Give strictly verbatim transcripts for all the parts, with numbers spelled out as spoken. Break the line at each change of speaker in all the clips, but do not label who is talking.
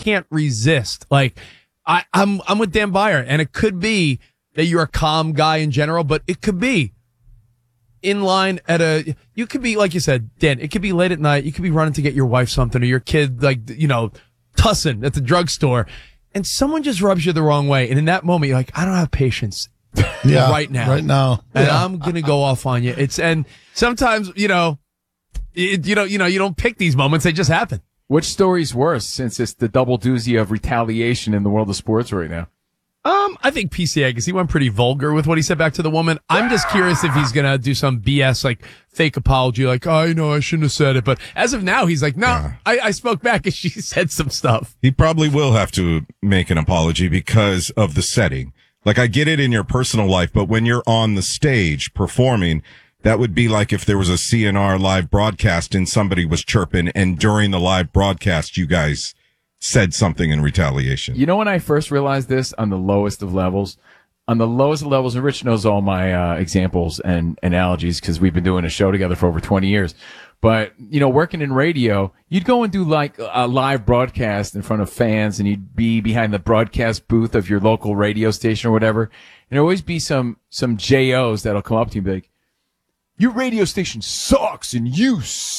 can't resist. Like, I, I'm, I'm with Dan Beyer, and it could be that you're a calm guy in general, but it could be in line at a, you could be, like you said, Dan, it could be late at night. You could be running to get your wife something or your kid, like, you know, tussing at the drugstore, and someone just rubs you the wrong way. And in that moment, you're like, I don't have patience
yeah,
right now.
Right now.
And
yeah.
I'm going to go off on you. It's, and sometimes, you know, it, you know, you know, you don't pick these moments. They just happen.
Which story's worse, since it's the double doozy of retaliation in the world of sports right now?
Um, I think P C A, because he went pretty vulgar with what he said back to the woman. I'm just curious if he's going to do some B S, like fake apology, like, oh, I know I shouldn't have said it. But as of now, he's like, no, yeah. I, I spoke back and she said some stuff.
He probably will have to make an apology because of the setting. Like, I get it in your personal life, but when you're on the stage performing, that would be like if there was a C N R live broadcast and somebody was chirping, and during the live broadcast, you guys said something in retaliation.
You know when I first realized this on the lowest of levels? On the lowest of levels, and Rich knows all my uh, examples and analogies because we've been doing a show together for over twenty years. But, you know, working in radio, you'd go and do like a live broadcast in front of fans, and you'd be behind the broadcast booth of your local radio station or whatever. And there'll always be some, some J Os that'll come up to you and be like, your radio station sucks and you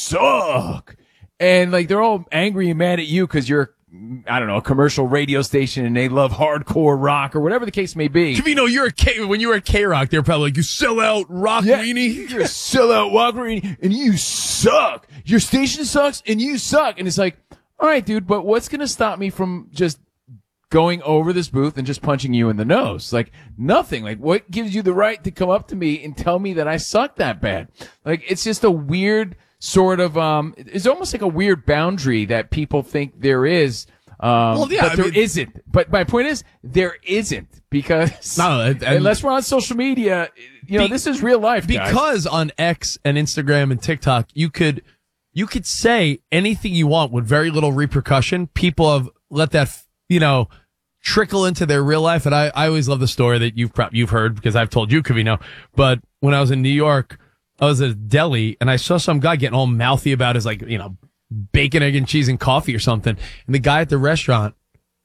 suck. And like, they're all angry and mad at you because you're, I don't know, a commercial radio station and they love hardcore rock or whatever the case may be.
You know, you're a K, when you were at K-Rock, they were probably like, you sell out rock
yeah,
weenie.
You're a sellout rock weenie and you suck. Your station sucks and you suck. And it's like, all right, dude, but what's going to stop me from just going over this booth and just punching you in the nose? Like, nothing. Like, what gives you the right to come up to me and tell me that I suck that bad? Like, it's just a weird sort of, um, it's almost like a weird boundary that people think there is. Um,
well, yeah,
but
I
there
mean,
isn't. But my point is, there isn't, because
no, and,
unless we're on social media, you know, be, this is real life, guys.
Because on X and Instagram and TikTok, you could, you could say anything you want with very little repercussion. People have let that, you know, trickle into their real life. And I, I always love the story that you've probably, you've heard because I've told you, Covino. But when I was in New York, I was at a deli and I saw some guy getting all mouthy about his, like, you know, bacon, egg, and cheese and coffee or something. And the guy at the restaurant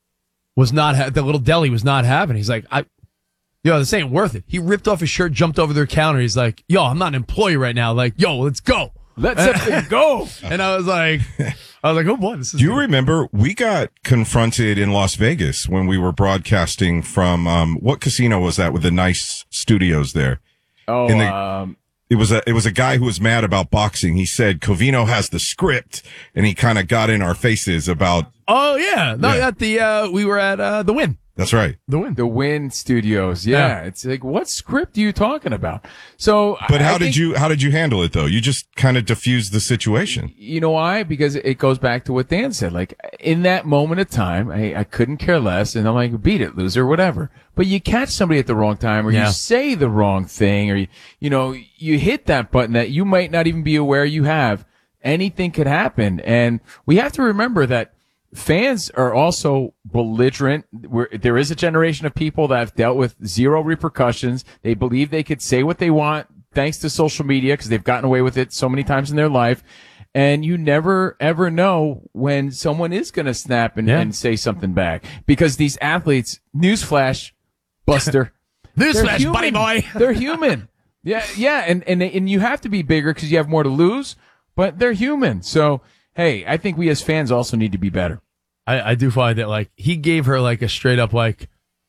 was not, ha- the little deli was not having. He's like, I, yo, this ain't worth it. He ripped off his shirt, jumped over their counter. He's like, yo, I'm not an employee right now. Like, yo, let's go.
Let's and, go.
And I was like, I was like, oh boy, this is.
Do you
good.
remember we got confronted in Las Vegas when we were broadcasting from, um, what casino was that with the nice studios there?
Oh,
the,
um,
It was a, it was a guy who was mad about boxing. He said, Covino has the script, and he kind of got in our faces about.
Oh yeah. No,
yeah.
at the, uh, we were at, uh, the Wynn.
That's right.
The Wynn.
The Wynn Studios. Yeah. yeah. It's like, what script are you talking about? So.
But
I,
how
I
did
think,
you, how did you handle it though? You just kind of diffused the situation.
You know why? Because it goes back to what Dan said. Like, in that moment of time, I, I couldn't care less, and I'm like, beat it, loser, whatever. But you catch somebody at the wrong time, or yeah. you say the wrong thing, or you, you know, you hit that button that you might not even be aware you have. Anything could happen. And we have to remember that fans are also belligerent. We're, there is a generation of people that have dealt with zero repercussions. They believe they could say what they want thanks to social media because they've gotten away with it so many times in their life. And you never, ever know when someone is going to snap and,
yeah.
and say something back. Because these athletes, newsflash, Buster.
Newsflash, buddy boy.
They're human. Yeah, yeah. And, and, and you have to be bigger because you have more to lose, but they're human. So, hey, I think we as fans also need to be better.
I, I do find that, like, he gave her like a straight up, like,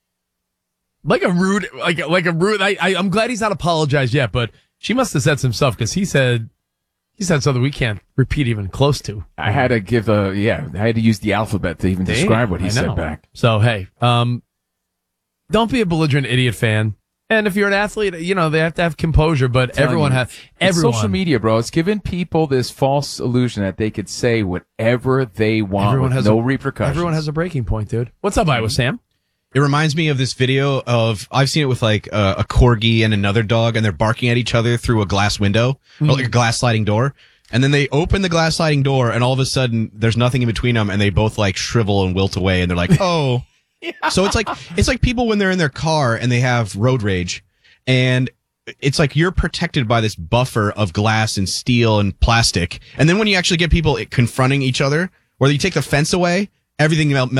like a rude, like, like a rude, I, I, I'm glad he's not apologized yet, but she must have said some stuff because he said, he said something we can't repeat even close to.
I had to give a, yeah, I had to use the alphabet to even Damn, describe what he said back.
So, hey, um, don't be a belligerent idiot fan. And if you're an athlete, you know, they have to have composure, but everyone you, has, everyone.
Social media, bro, it's giving people this false illusion that they could say whatever they want everyone with has no a, repercussions.
Everyone has a breaking point, dude. What's up, Iowa Sam?
It reminds me of this video of, I've seen it with like a, a corgi and another dog, and they're barking at each other through a glass window, mm-hmm. or like a glass sliding door. And then they open the glass sliding door, and all of a sudden, there's nothing in between them, and they both like shrivel and wilt away, and they're like, oh. Yeah. So it's like, it's like people when they're in their car and they have road rage, and it's like you're protected by this buffer of glass and steel and plastic. And then when you actually get people confronting each other, or you take the fence away, everything melts